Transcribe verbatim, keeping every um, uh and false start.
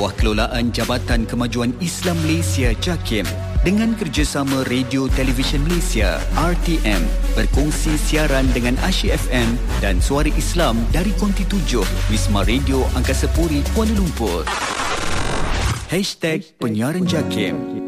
bawah kelolaan Jabatan Kemajuan Islam Malaysia JAKIM dengan kerjasama Radio Television Malaysia R T M berkongsi siaran dengan Asyik F M dan Suara Islam dari Konti tujuh Wisma Radio Angkasa Puri Kuala Lumpur. Hashtag Penyiaran JAKIM.